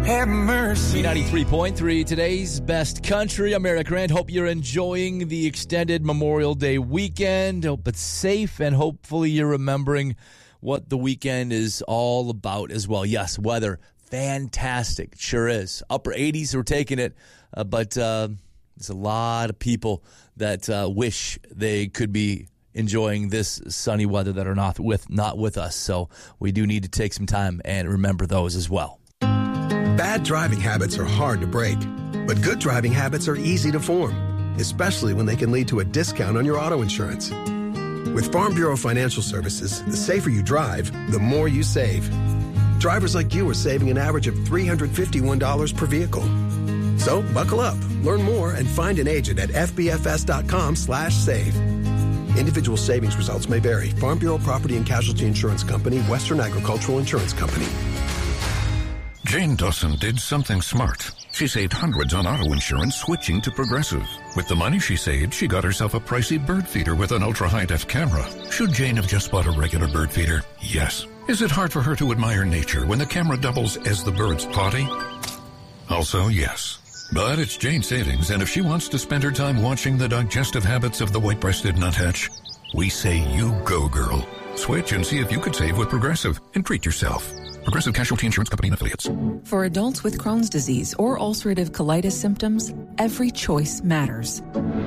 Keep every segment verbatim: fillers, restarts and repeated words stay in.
have mercy. B ninety-three point three, today's best country. I'm Eric Grant. Hope you're enjoying the extended Memorial Day weekend. Hope it's safe, and hopefully you're remembering what the weekend is all about as well. Yes, weather, fantastic. It sure is. Upper eighties, we're taking it. Uh, but uh, there's a lot of people that uh, wish they could be enjoying this sunny weather that are not with not with us. So we do need to take some time and remember those as well. Bad driving habits are hard to break, but good driving habits are easy to form, especially when they can lead to a discount on your auto insurance. With Farm Bureau Financial Services, the safer you drive, the more you save. Drivers like you are saving an average of three hundred fifty-one dollars per vehicle. So buckle up, learn more, and find an agent at f b f s dot com slash save. Individual savings results may vary. Farm Bureau Property and Casualty Insurance Company, Western Agricultural Insurance Company. Jane Dawson did something smart. She saved hundreds on auto insurance switching to Progressive. With the money she saved, she got herself a pricey bird feeder with an ultra-high-def camera. Should Jane have just bought a regular bird feeder? Yes. Is it hard for her to admire nature when the camera doubles as the bird's potty? Also, yes. But it's Jane's savings, and if she wants to spend her time watching the digestive habits of the white-breasted nuthatch, we say you go, girl. Switch and see if you could save with Progressive and treat yourself. Progressive Casualty Insurance Company and Affiliates. For adults with Crohn's disease or ulcerative colitis symptoms, every choice matters.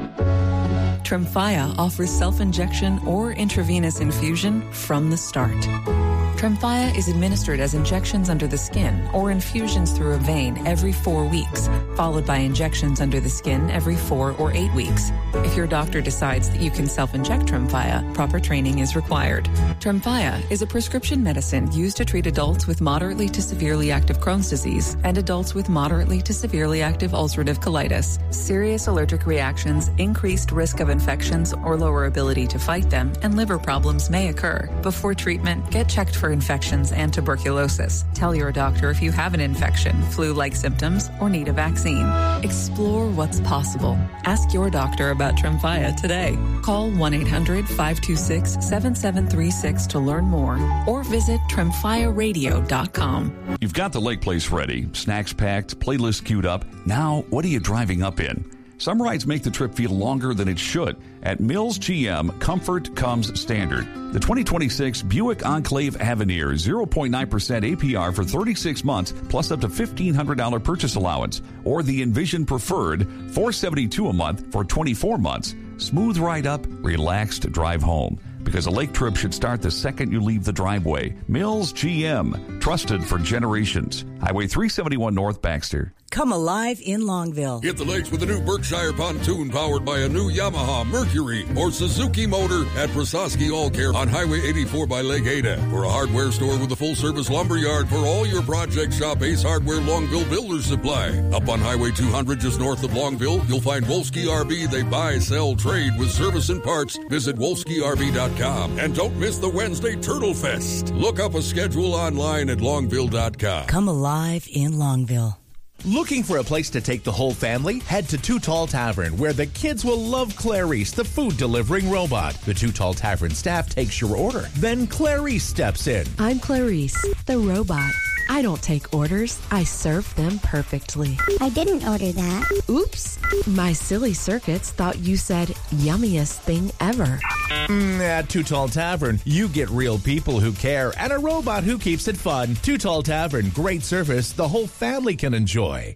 Tremfya offers self-injection or intravenous infusion from the start. Tremfya is administered as injections under the skin or infusions through a vein every four weeks, followed by injections under the skin every four or eight weeks. If your doctor decides that you can self-inject Tremfya, proper training is required. Tremfya is a prescription medicine used to treat adults with moderately to severely active Crohn's disease and adults with moderately to severely active ulcerative colitis. Serious allergic reactions, increased risk of infections or lower ability to fight them, and liver problems may occur. Before treatment, get checked for infections and tuberculosis. Tell your doctor if you have an infection, flu-like symptoms, or need a vaccine. Explore what's possible. Ask your doctor about Tremfya today. Call one eight hundred five two six seven seven three six to learn more, or visit tremfya radio dot com. You've got the lake place ready, snacks packed, playlist queued up. Now, what are you driving up in? Some rides make the trip feel longer than it should. At Mills G M, comfort comes standard. The twenty twenty-six Buick Enclave Avenir, zero point nine percent A P R for thirty-six months, plus up to fifteen hundred dollars purchase allowance. Or the Envision Preferred, four hundred seventy-two dollars a month for twenty-four months. Smooth ride up, relaxed drive home. Because a lake trip should start the second you leave the driveway. Mills G M, trusted for generations. Highway three seventy-one North, Baxter. Come alive in Longville. Hit the lakes with a new Berkshire pontoon powered by a new Yamaha, Mercury, or Suzuki motor at Prososki All Care on Highway eighty-four by Lake Ada. For a hardware store with a full-service lumber yard for all your projects, shop Ace Hardware Longville Builder Supply. Up on Highway two hundred just north of Longville, you'll find Wolski R V. They buy, sell, trade with service and parts. Visit wolski r v dot com. And don't miss the Wednesday Turtle Fest. Look up a schedule online at longville dot com. Come alive in Longville. Looking for a place to take the whole family? Head to Too Tall Tavern, where the kids will love Clarice, the food delivering robot. The Too Tall Tavern staff takes your order. Then Clarice steps in. I'm Clarice, the robot. I don't take orders. I serve them perfectly. I didn't order that. Oops. My silly circuits thought you said yummiest thing ever. Mm, at Too Tall Tavern, you get real people who care and a robot who keeps it fun. Too Tall Tavern, great service the whole family can enjoy.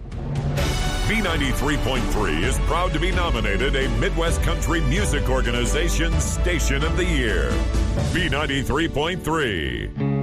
B ninety-three point three is proud to be nominated a Midwest Country Music Organization Station of the Year. B ninety-three point three.